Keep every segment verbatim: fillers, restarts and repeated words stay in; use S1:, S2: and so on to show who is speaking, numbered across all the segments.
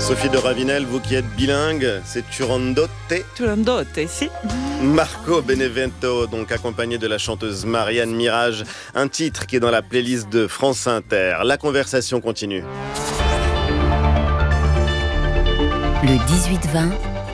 S1: Sophie de Ravinel, vous qui êtes bilingue, c'est Turandotte.
S2: Turandotte, si.
S1: Marco Benevento, donc accompagné de la chanteuse Marianne Mirage, un titre qui est dans la playlist de France Inter. La conversation continue.
S3: Le dix-huit vingt,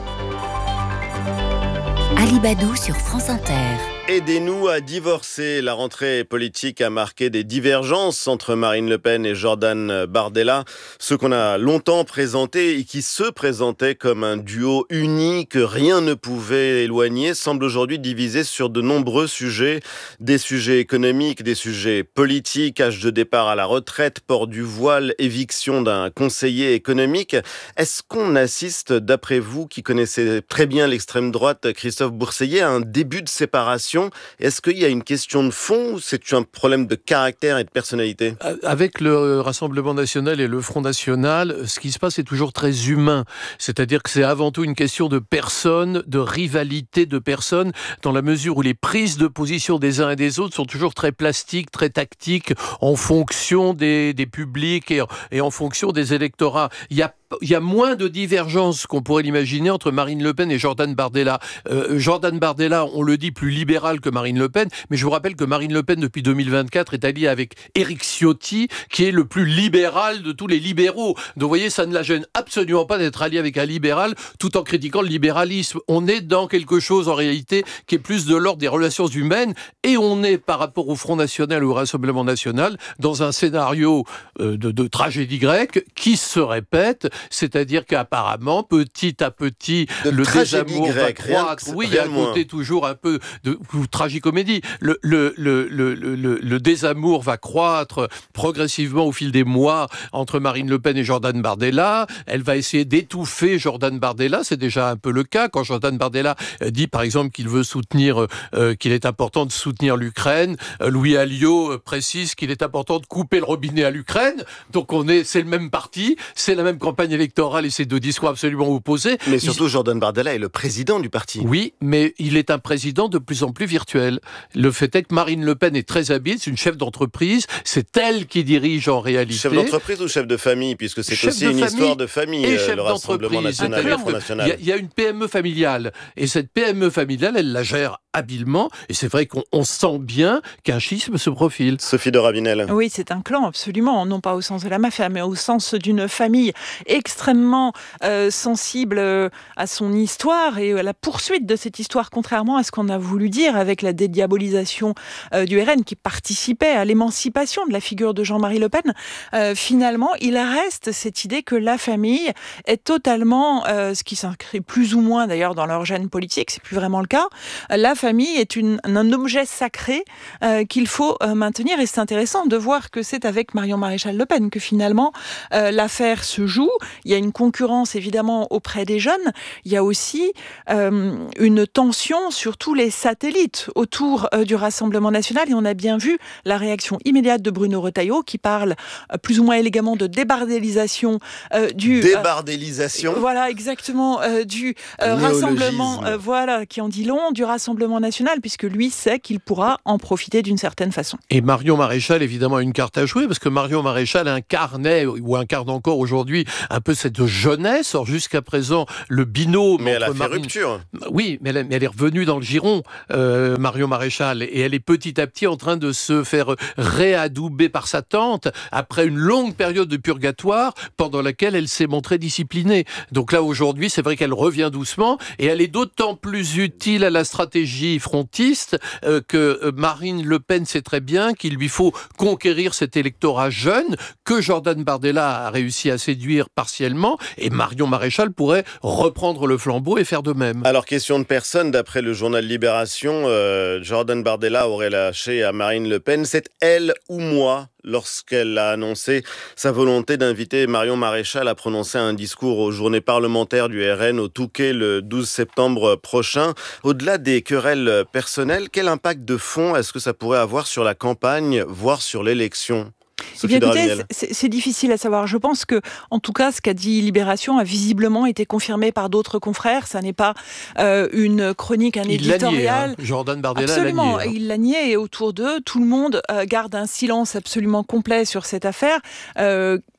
S3: Alibadou sur France Inter.
S1: Aidez-nous à divorcer. La rentrée politique a marqué des divergences entre Marine Le Pen et Jordan Bardella, ceux qu'on a longtemps présentés et qui se présentaient comme un duo uni que rien ne pouvait éloigner, semblent aujourd'hui divisés sur de nombreux sujets, des sujets économiques, des sujets politiques, âge de départ à la retraite, port du voile, éviction d'un conseiller économique. Est-ce qu'on assiste, d'après vous, qui connaissez très bien l'extrême droite, Christophe Bourseillet, à un début de séparation? Est-ce qu'il y a une question de fond ou c'est un problème de caractère et de personnalité?
S4: Avec le Rassemblement national et le Front national, ce qui se passe est toujours très humain. C'est-à-dire que c'est avant tout une question de personnes, de rivalité de personnes, dans la mesure où les prises de position des uns et des autres sont toujours très plastiques, très tactiques, en fonction des, des publics et, et en fonction des électorats. Il y a Il y a moins de divergences qu'on pourrait l'imaginer entre Marine Le Pen et Jordan Bardella. Euh, Jordan Bardella, on le dit, plus libéral que Marine Le Pen, mais je vous rappelle que Marine Le Pen, depuis deux mille vingt-quatre, est alliée avec Éric Ciotti, qui est le plus libéral de tous les libéraux. Donc vous voyez, ça ne la gêne absolument pas d'être alliée avec un libéral, tout en critiquant le libéralisme. On est dans quelque chose, en réalité, qui est plus de l'ordre des relations humaines, et on est, par rapport au Front national ou au Rassemblement national, dans un scénario euh, de, de tragédie grecque qui se répète. C'est-à-dire qu'apparemment, petit à petit,
S1: de
S4: le désamour
S1: grec,
S4: va croître.
S1: Rien,
S4: oui, il y a un côté
S1: moins.
S4: toujours un peu de, de tragicomédie. Le, le, le, le, le, le désamour va croître progressivement au fil des mois entre Marine Le Pen et Jordan Bardella. Elle va essayer d'étouffer Jordan Bardella. C'est déjà un peu le cas. Quand Jordan Bardella dit, par exemple, qu'il veut soutenir, euh, qu'il est important de soutenir l'Ukraine, Louis Alliot précise qu'il est important de couper le robinet à l'Ukraine. Donc on est, c'est le même parti, c'est la même campagne électorale et ces deux discours absolument opposés.
S1: Mais surtout, il... Jordan Bardella est le président du parti.
S4: Oui, mais il est un président de plus en plus virtuel. Le fait est que Marine Le Pen est très habile, c'est une chef d'entreprise, c'est elle qui dirige en réalité.
S1: Chef d'entreprise ou chef de famille, puisque c'est chef aussi une histoire de famille,
S4: et
S1: euh,
S4: chef
S1: le Rassemblement national et le Front national.
S4: Il y, y a une P M E familiale, et cette P M E familiale, elle la gère habilement, et c'est vrai qu'on on sent bien qu'un schisme se profile.
S1: Sophie de Ravinel.
S2: Oui, c'est un clan, absolument, non pas au sens de la mafia, mais au sens d'une famille extrêmement euh, sensible euh, à son histoire et à la poursuite de cette histoire, contrairement à ce qu'on a voulu dire avec la dédiabolisation euh, du R N qui participait à l'émancipation de la figure de Jean-Marie Le Pen. Euh, finalement, il reste cette idée que la famille est totalement, euh, ce qui s'inscrit plus ou moins d'ailleurs dans leur gène politique, c'est plus vraiment le cas, la famille est une, un objet sacré euh, qu'il faut euh, maintenir, et c'est intéressant de voir que c'est avec Marion Maréchal Le Pen que finalement euh, l'affaire se joue. Il y a une concurrence évidemment auprès des jeunes, il y a aussi euh, une tension sur tous les satellites autour euh, du Rassemblement national, et on a bien vu la réaction immédiate de Bruno Retailleau qui parle euh, plus ou moins élégamment de débardélisation euh, du...
S1: Débardélisation
S2: euh, Voilà, exactement, euh, du euh, Rassemblement, euh, voilà, qui en dit long, du Rassemblement national, puisque lui sait qu'il pourra en profiter d'une certaine façon.
S4: Et Marion Maréchal, évidemment, a une carte à jouer, parce que Marion Maréchal incarnait, ou incarne encore aujourd'hui, un peu cette jeunesse. Or, jusqu'à présent, le binôme...
S1: Mais elle a fait
S4: Marine...
S1: rupture.
S4: Oui, mais elle, mais elle est revenue dans le giron, euh, Marion Maréchal, et elle est petit à petit en train de se faire réadouber par sa tante, après une longue période de purgatoire, pendant laquelle elle s'est montrée disciplinée. Donc là, aujourd'hui, c'est vrai qu'elle revient doucement, et elle est d'autant plus utile à la stratégie frontiste euh, que euh, Marine Le Pen sait très bien qu'il lui faut conquérir cet électorat jeune que Jordan Bardella a réussi à séduire partiellement, et Marion Maréchal pourrait reprendre le flambeau et faire de même.
S1: Alors, question de personne, d'après le journal Libération, euh, Jordan Bardella aurait lâché à Marine Le Pen, c'est elle ou moi, lorsqu'elle a annoncé sa volonté d'inviter Marion Maréchal à prononcer un discours aux journées parlementaires du R N au Touquet le douze septembre prochain. Au-delà des querelles personnelles, quel impact de fond est-ce que ça pourrait avoir sur la campagne, voire sur l'élection ?
S2: Eh bien, écoutez, c'est, c'est difficile à savoir. Je pense que, en tout cas, ce qu'a dit Libération a visiblement été confirmé par d'autres confrères. Ça n'est pas euh, une chronique, un
S4: il
S2: éditorial.
S4: Nié, hein. Jordan Bardella
S2: absolument,
S4: l'a nié. Hein.
S2: Il l'a nié, et autour d'eux, tout le monde euh, garde un silence absolument complet sur cette affaire. Euh,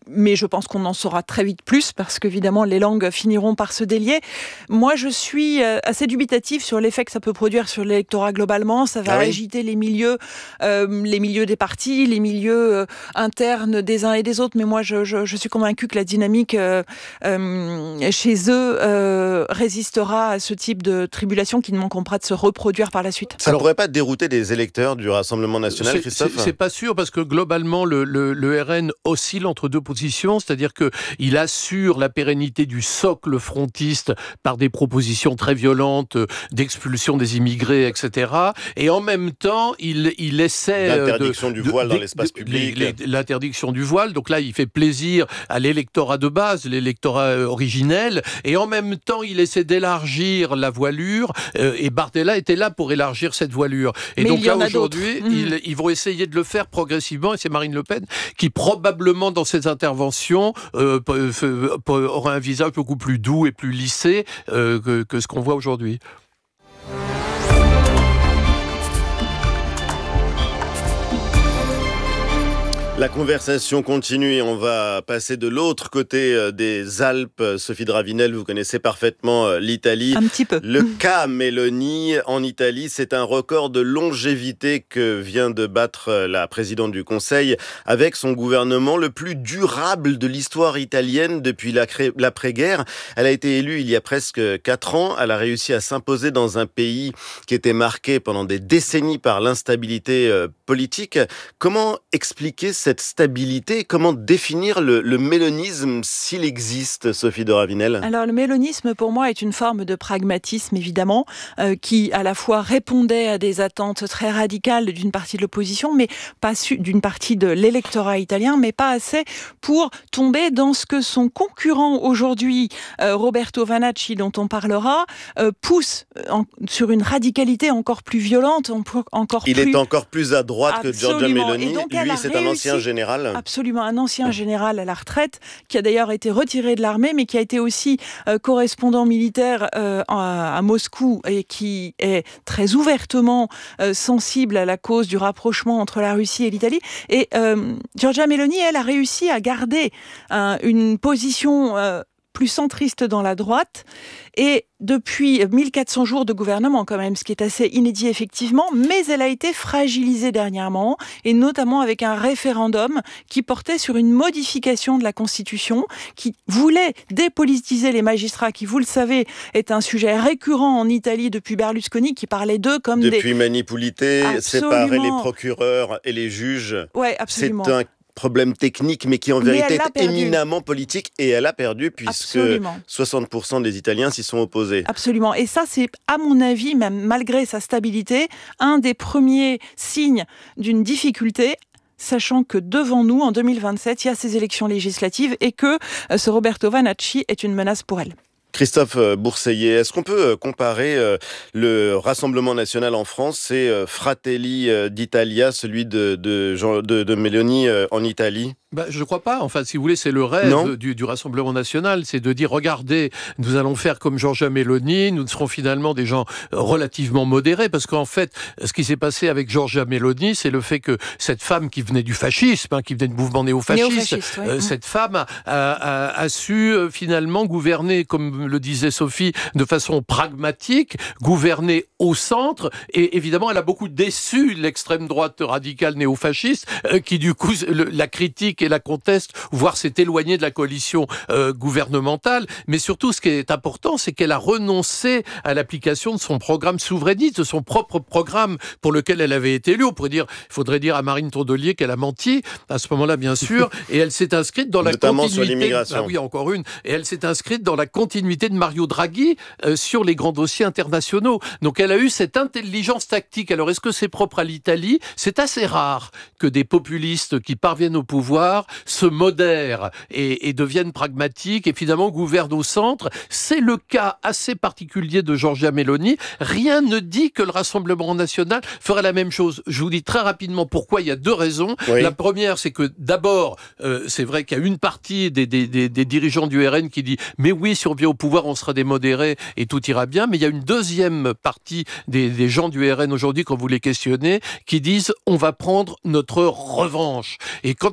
S2: mais je pense qu'on en saura très vite plus parce qu'évidemment les langues finiront par se délier. Moi je suis assez dubitative sur l'effet que ça peut produire sur l'électorat globalement. Ça va ah oui. agiter les milieux, euh, les milieux des partis, les milieux euh, internes des uns et des autres, mais moi je, je, je suis convaincue que la dynamique euh, euh, chez eux euh, résistera à ce type de tribulation qui ne manqueront pas de se reproduire par la suite.
S1: Ça ne pourrait pas dérouter des électeurs du Rassemblement national,
S4: c'est,
S1: Christophe ?
S4: c'est, c'est pas sûr parce que globalement le, le, le R N oscille entre deux positions, c'est-à-dire qu'il assure la pérennité du socle frontiste par des propositions très violentes d'expulsion des immigrés, et cetera. Et en même temps, il, il essaie...
S1: L'interdiction
S4: de,
S1: du voile
S4: de,
S1: dans l'espace de, public.
S4: Les, les, l'interdiction du voile, donc là, il fait plaisir à l'électorat de base, l'électorat originel, et en même temps, il essaie d'élargir la voilure, euh, et Bardella était là pour élargir cette voilure. Et
S2: Mais
S4: donc là, aujourd'hui,
S2: mmh.
S4: ils, ils vont essayer de le faire progressivement, et c'est Marine Le Pen qui, probablement, dans ses interventions, euh, aura un visage beaucoup plus doux et plus lissé euh, que, que ce qu'on voit aujourd'hui.
S1: La conversation continue et on va passer de l'autre côté des Alpes. Sophie Dravinel, vous connaissez parfaitement l'Italie.
S2: Un petit peu.
S1: Le cas Meloni en Italie, c'est un record de longévité que vient de battre la présidente du Conseil avec son gouvernement le plus durable de l'histoire italienne depuis l'après-guerre. Elle a été élue il y a presque quatre ans. Elle a réussi à s'imposer dans un pays qui était marqué pendant des décennies par l'instabilité politique. Comment expliquer cette stabilité? Comment définir le, le mélonisme s'il existe, Sophie de Ravinel?
S2: Alors le mélonisme pour moi est une forme de pragmatisme évidemment euh, qui à la fois répondait à des attentes très radicales d'une partie de l'opposition mais pas su- d'une partie de l'électorat italien mais pas assez pour tomber dans ce que son concurrent aujourd'hui euh, Roberto Vanacci dont on parlera euh, pousse en, sur une radicalité encore plus violente encore
S1: il
S2: plus...
S1: est encore plus à droite
S2: Absolument.
S1: que Giorgia Meloni.
S2: Donc,
S1: lui c'est un ancien général.
S2: Absolument, un ancien général à la retraite qui a d'ailleurs été retiré de l'armée mais qui a été aussi euh, correspondant militaire euh, à, à Moscou et qui est très ouvertement euh, sensible à la cause du rapprochement entre la Russie et l'Italie. Et euh, Giorgia Meloni, elle, a réussi à garder euh, une position euh, plus centriste dans la droite et depuis mille quatre cents jours de gouvernement quand même, ce qui est assez inédit effectivement, mais elle a été fragilisée dernièrement et notamment avec un référendum qui portait sur une modification de la Constitution qui voulait dépolitiser les magistrats qui, vous le savez, est un sujet récurrent en Italie depuis Berlusconi qui parlait d'eux comme
S1: depuis
S2: des...
S1: Depuis Manipulite, séparer les procureurs et les juges.
S2: Ouais, absolument.
S1: C'est un problème technique, mais qui en vérité est éminemment politique, et elle a perdu puisque Absolument. soixante pour cent des Italiens s'y sont opposés.
S2: Absolument, et ça c'est à mon avis, même malgré sa stabilité, un des premiers signes d'une difficulté, sachant que devant nous, en deux mille vingt-sept, il y a ces élections législatives et que ce Roberto Vanacci est une menace pour elle.
S1: Christophe Bourseillet, est-ce qu'on peut comparer le Rassemblement national en France et Fratelli d'Italia, celui de, de, de, de Meloni en Italie ?
S4: Ben, je ne crois pas. Enfin, si vous voulez, c'est le rêve du, du Rassemblement national. C'est de dire, regardez, nous allons faire comme Giorgia Meloni, nous serons finalement des gens relativement modérés, parce qu'en fait, ce qui s'est passé avec Giorgia Meloni, c'est le fait que cette femme qui venait du fascisme, hein, qui venait du mouvement néofasciste, néofasciste oui. euh, cette femme a, a, a su euh, finalement gouverner, comme le disait Sophie, de façon pragmatique, gouverner au centre, et évidemment, elle a beaucoup déçu l'extrême droite radicale néofasciste, euh, qui du coup, le, la critique et la conteste, voire s'est éloignée de la coalition euh, gouvernementale. Mais surtout, ce qui est important, c'est qu'elle a renoncé à l'application de son programme souverainiste, de son propre programme pour lequel elle avait été élue. On pourrait dire, il faudrait dire à Marine Tondelier qu'elle a menti, à ce moment-là, bien sûr, et elle s'est inscrite dans la
S1: Notamment
S4: continuité...
S1: sur l'immigration.
S4: Ah oui, encore une. Et elle s'est inscrite dans la continuité de Mario Draghi euh, sur les grands dossiers internationaux. Donc, elle a eu cette intelligence tactique. Alors, est-ce que c'est propre à l'Italie ? C'est assez rare que des populistes qui parviennent au pouvoir se modèrent et, et deviennent pragmatiques et finalement gouvernent au centre. C'est le cas assez particulier de Giorgia Meloni. Rien ne dit que le Rassemblement national fera la même chose. Je vous dis très rapidement pourquoi. Il y a deux raisons. Oui. La première, c'est que d'abord, euh, c'est vrai qu'il y a une partie des, des, des, des dirigeants du R N qui dit « Mais oui, si on vient au pouvoir, on sera des modérés et tout ira bien ». Mais il y a une deuxième partie des, des gens du R N aujourd'hui, quand vous les questionnez, qui disent « On va prendre notre revanche ». Et quand ils, ceux qui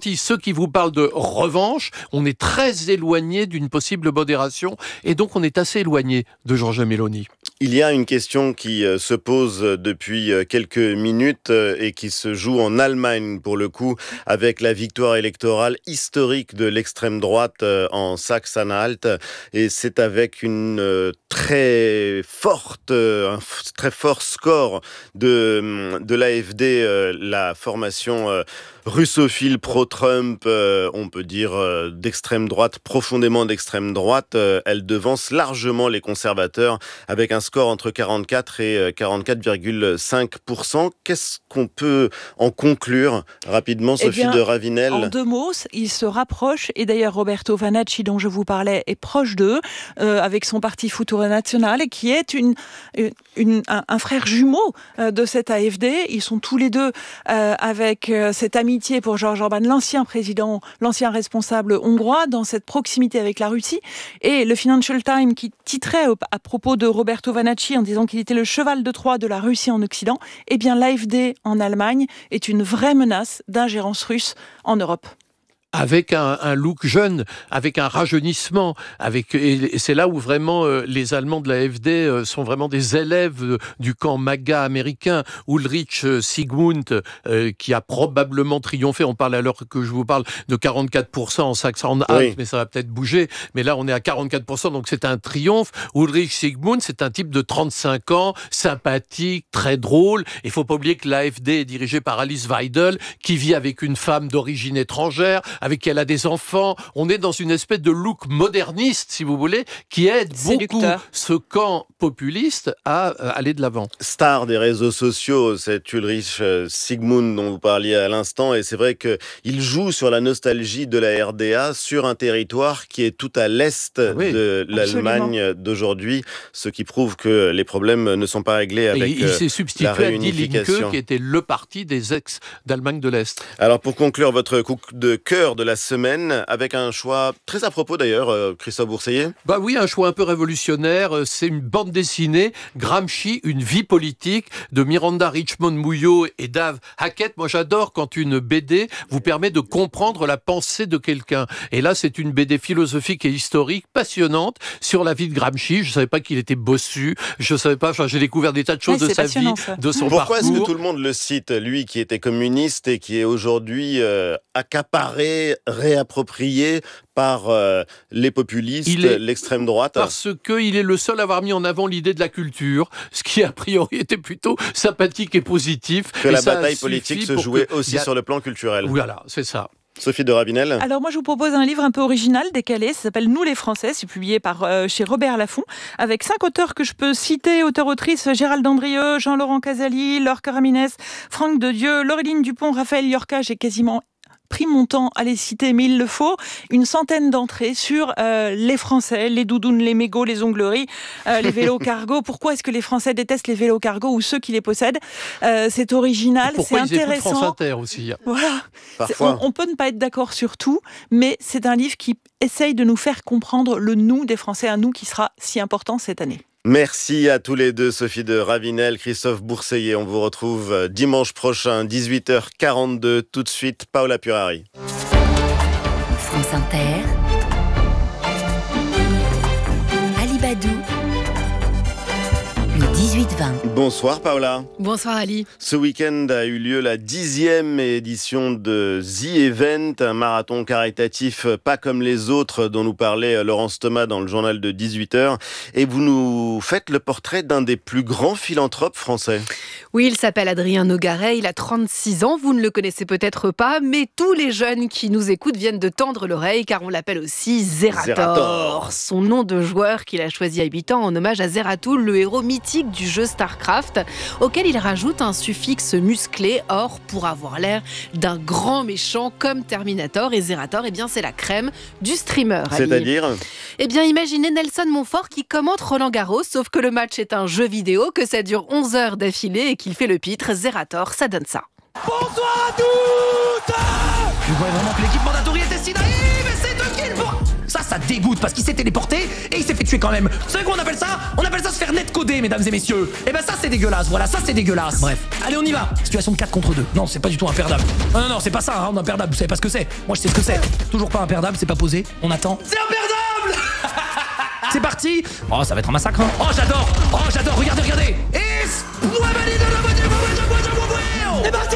S4: qui vous parle de revanche. On est très éloigné d'une possible modération et donc on est assez éloigné de Giorgia Meloni.
S1: Il y a une question qui euh, se pose depuis euh, quelques minutes euh, et qui se joue en Allemagne pour le coup avec la victoire électorale historique de l'extrême droite euh, en Saxe-Anhalt, et c'est avec une euh, très forte, euh, un f- très fort score de, de l'A F D, euh, la formation euh, russophile pro-Trump, euh, on peut dire euh, d'extrême droite, profondément d'extrême droite. Euh, elle devance largement les conservateurs avec un score entre quarante-quatre et quarante-quatre virgule cinq pour cent. Qu'est-ce qu'on peut en conclure rapidement, Sophie
S2: eh bien,
S1: de Ravinel?
S2: En deux mots, ils se rapprochent, et d'ailleurs Roberto Vanacci, dont je vous parlais, est proche d'eux, euh, avec son parti Futuro Nazionale, qui est une, une, un, un frère jumeau euh, de cette A F D. Ils sont tous les deux euh, avec euh, cette amitié pour George Orban, l'ancien président, l'ancien responsable hongrois, dans cette proximité avec la Russie. Et le Financial Times, qui titrait à propos de Roberto Vanacci en disant qu'il était le cheval de Troie de la Russie en Occident, eh bien l'A F D en Allemagne est une vraie menace d'ingérence russe en Europe.
S4: Avec un, un look jeune, avec un rajeunissement, avec et c'est là où vraiment euh, les Allemands de la F D euh, sont vraiment des élèves euh, du camp MAGA américain. Ulrich euh, Sigmund, euh, qui a probablement triomphé. On parle, à l'heure que je vous parle, de quarante-quatre pour cent en Saxe-Anhalt, oui. Mais ça va peut-être bouger. Mais là, on est à quarante-quatre pour cent, donc c'est un triomphe. Ulrich Sigmund, c'est un type de trente-cinq ans, sympathique, très drôle. Il faut pas oublier que l'A F D est dirigée par Alice Weidel, qui vit avec une femme d'origine étrangère, avec qui elle a des enfants. On est dans une espèce de look moderniste, si vous voulez, qui aide
S2: Séducteur.
S4: beaucoup ce camp populiste à euh, aller de l'avant.
S1: Star des réseaux sociaux, c'est Ulrich Sigmund dont vous parliez à l'instant, et c'est vrai qu'il joue sur la nostalgie de la R D A sur un territoire qui est tout à l'est
S4: oui,
S1: de l'Allemagne
S2: absolument.
S1: d'aujourd'hui, ce qui prouve que les problèmes ne sont pas réglés avec
S4: et il
S1: euh,
S4: s'est substitué
S1: la
S4: à Die
S1: réunification.
S4: Linke, qui était le parti des ex d'Allemagne de l'Est.
S1: Alors pour conclure votre coup de cœur de la semaine, avec un choix très à propos d'ailleurs, euh, Christophe Bourseiller.
S4: Bah oui, un choix un peu révolutionnaire. C'est une bande dessinée, Gramsci, une vie politique, de Miranda Richmond-Mouillot et Dave Hackett. Moi, j'adore quand une B D vous permet de comprendre la pensée de quelqu'un. Et là, c'est une B D philosophique et historique, passionnante, sur la vie de Gramsci. Je savais pas qu'il était bossu. Je savais pas, enfin, j'ai découvert des tas de choses
S2: Ouais,
S4: de sa vie,
S2: ça.
S4: de son
S1: Pourquoi
S4: parcours.
S1: est-ce que tout le monde le cite, lui qui était communiste et qui est aujourd'hui euh, accaparé, réapproprié par euh, les populistes,
S4: est...
S1: l'extrême droite?
S4: Parce qu'il est le seul à avoir mis en avant l'idée de la culture, ce qui a priori était plutôt sympathique et positif.
S1: Que
S4: et
S1: la
S4: ça
S1: bataille politique se jouait
S4: que...
S1: aussi
S4: a...
S1: sur le plan culturel.
S4: Voilà, c'est ça.
S1: Sophie de Ravinel.
S2: Alors moi je vous propose un livre un peu original, décalé, ça s'appelle Nous les Français, c'est publié par euh, chez Robert Laffont, avec cinq auteurs que je peux citer, auteurs-autrices: Gérald Andrieux, Jean-Laurent Casali, Laure Caraminès, Franck Dedieu, Laureline Dupont, Raphaël Yorka. J'ai quasiment pris mon temps à les citer, mais il le faut. Une centaine d'entrées sur euh, les Français, les doudounes, les mégots, les ongleries, euh, les vélos cargo. Pourquoi est-ce que les Français détestent les vélos cargo ou ceux qui les possèdent? euh, C'est original, c'est
S4: Pourquoi ils écoutent
S2: intéressant.
S4: France Inter aussi.
S2: Voilà.
S1: Parfois.
S2: On, on peut ne pas être d'accord sur tout, mais c'est un livre qui essaye de nous faire comprendre le nous des Français, un nous qui sera si important cette année.
S1: Merci à tous les deux, Sophie de Ravinel, Christophe Bourseiller. On vous retrouve dimanche prochain, dix-huit heures quarante-deux. Tout de suite, Paola Purari.
S3: France Inter. Alibadou. Le dix-huit vingt.
S1: Bonsoir Paola.
S5: Bonsoir Ali.
S1: Ce week-end a eu lieu la dixième édition de The Event, un marathon caritatif pas comme les autres dont nous parlait Laurence Thomas dans le journal de dix-huit heures. Et vous nous faites le portrait d'un des plus grands philanthropes français.
S5: Oui, il s'appelle Adrien Nogaret, il a trente-six ans, vous ne le connaissez peut-être pas, mais tous les jeunes qui nous écoutent viennent de tendre l'oreille car on l'appelle aussi Zerator.
S1: Zerator.
S5: Son nom de joueur qu'il a choisi à huit ans en hommage à Zeratul, le héros mythique du jeu StarCraft, auquel il rajoute un suffixe musclé, or pour avoir l'air d'un grand méchant comme Terminator. Et Zerator, eh bien, c'est la crème du streamer. Ali.
S1: C'est-à-dire ?
S5: Eh bien, imaginez Nelson Montfort qui commente Roland Garros, sauf que le match est un jeu vidéo, que ça dure onze heures d'affilée et qu'il fait le pitre. Zerator, ça donne ça.
S6: Bonsoir à toutes. Je croyais vraiment que l'équipe mandatory était si naïve, et c'est deux kills pour... Ça, ça dégoûte parce qu'il s'est téléporté et il s'est fait tuer quand même. Vous savez quoi on appelle ça? On appelle ça se faire netcoder, mesdames et messieurs. Et ben ça c'est dégueulasse, voilà, ça c'est dégueulasse. Bref, allez on y va. Situation de quatre contre deux. Non, c'est pas du tout imperdable. Non, non, non, c'est pas ça, hein, imperdable, vous savez pas ce que c'est. Moi je sais ce que c'est. Toujours pas imperdable, c'est pas posé, on attend. C'est imperdable. C'est parti. Oh, ça va être un massacre, hein. Oh, j'adore. Oh, j'adore, regardez, regardez. Et... C'est parti.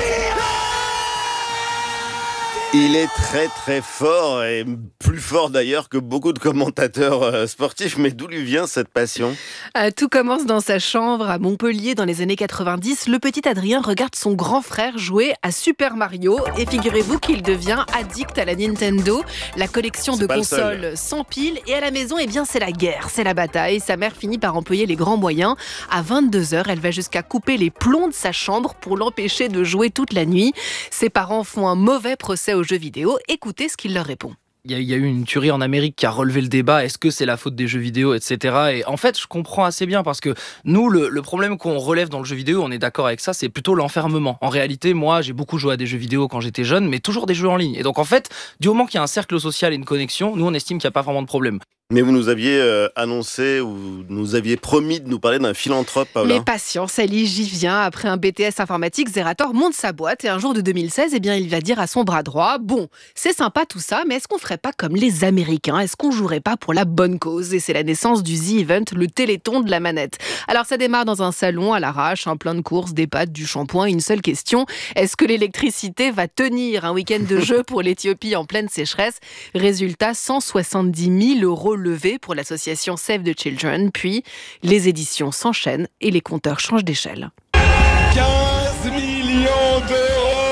S1: Il est très très fort et plus fort d'ailleurs que beaucoup de commentateurs euh, sportifs. Mais d'où lui vient cette passion ?
S5: Euh, Tout commence dans sa chambre à Montpellier dans les années quatre-vingt-dix. Le petit Adrien regarde son grand frère jouer à Super Mario et figurez-vous qu'il devient addict à la Nintendo, la collection de consoles sans pile. Et à la maison, eh bien, c'est la guerre, c'est la bataille. Sa mère finit par employer les grands moyens. À vingt-deux heures, elle va jusqu'à couper les plombs de sa chambre pour l'empêcher de jouer toute la nuit. Ses parents font un mauvais procès aux jeux vidéo. Écoutez ce qu'il leur répond.
S7: Il y, a, il y a eu une tuerie en Amérique qui a relevé le débat, est-ce que c'est la faute des jeux vidéo, et cetera. Et en fait, je comprends assez bien parce que nous, le, le problème qu'on relève dans le jeu vidéo, on est d'accord avec ça, c'est plutôt l'enfermement. En réalité, moi, j'ai beaucoup joué à des jeux vidéo quand j'étais jeune, mais toujours des jeux en ligne. Et donc en fait, du moment qu'il y a un cercle social et une connexion, nous, on estime qu'il n'y a pas vraiment de problème.
S1: Mais vous nous aviez euh, annoncé ou nous aviez promis de nous parler d'un philanthrope, Paola.
S5: Mais patience, Ali, j'y viens. Après un B T S informatique, Zerator monte sa boîte et un jour de deux mille seize, eh bien, il va dire à son bras droit « Bon, c'est sympa tout ça, mais est-ce qu'on ferait pas comme les Américains ? Est-ce qu'on jouerait pas pour la bonne cause ?» Et c'est la naissance du The Event, le téléthon de la manette. Alors ça démarre dans un salon à l'arrache, un plein de courses, des pâtes, du shampoing, une seule question. Est-ce que l'électricité va tenir un week-end de jeu pour l'Éthiopie en pleine sécheresse ? Résultat, cent soixante-dix mille euros levés pour l'association Save the Children. Puis, les éditions s'enchaînent et les compteurs changent d'échelle.
S8: quinze millions d'euros.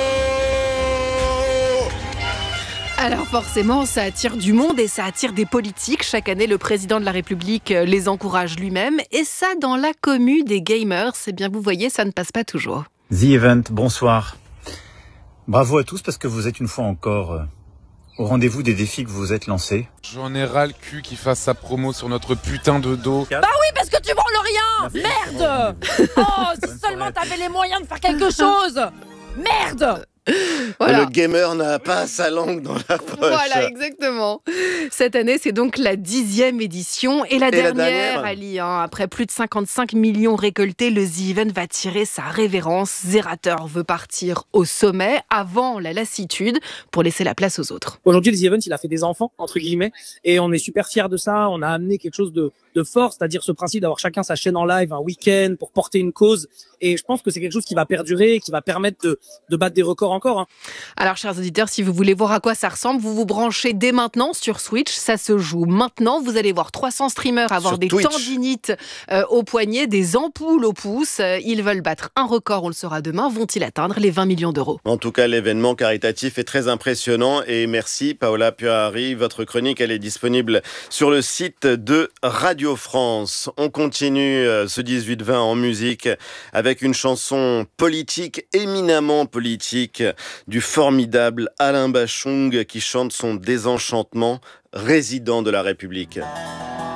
S5: Alors forcément, ça attire du monde et ça attire des politiques. Chaque année, le président de la République les encourage lui-même. Et ça, dans la commu des gamers, eh bien, vous voyez, ça ne passe pas toujours.
S9: The Event, bonsoir. Bravo à tous parce que vous êtes une fois encore... Euh... au rendez-vous des défis que vous vous êtes lancés.
S8: J'en ai ras le cul qui fasse sa promo sur notre putain de dos.
S10: Bah oui, parce que tu branles rien. Merde. Oh, si seulement t'avais les moyens de faire quelque chose. Merde.
S5: Voilà.
S1: Le gamer n'a pas sa langue dans la poche.
S5: Voilà, exactement. Cette année, c'est donc la dixième édition et la,
S1: et
S5: dernière,
S1: la dernière,
S5: Ali. Hein, après plus de cinquante-cinq millions récoltés, le The Event va tirer sa révérence. Zerator veut partir au sommet avant la lassitude pour laisser la place aux autres.
S11: Aujourd'hui, le The Event, il a fait des enfants, entre guillemets, et on est super fiers de ça. On a amené quelque chose de, de fort, c'est-à-dire ce principe d'avoir chacun sa chaîne en live un week-end pour porter une cause. Et je pense que c'est quelque chose qui va perdurer, qui va permettre de, de battre des records encore. Hein.
S5: Alors, chers auditeurs, si vous voulez voir à quoi ça ressemble, vous vous branchez dès maintenant sur Switch. Ça se joue maintenant. Vous allez voir trois cents streamers avoir
S1: sur
S5: des
S1: Twitch.
S5: tendinites euh, au poignet, des ampoules au pouce. Euh, ils veulent battre un record, on le saura demain. Vont-ils atteindre les vingt millions d'euros ?
S1: En tout cas, l'événement caritatif est très impressionnant. Et merci, Paola Puari. Votre chronique, elle est disponible sur le site de Radio France. On continue ce dix-huit vingt en musique avec une chanson politique, éminemment politique, du formidable Alain Bachung qui chante son désenchantement, résident de la République.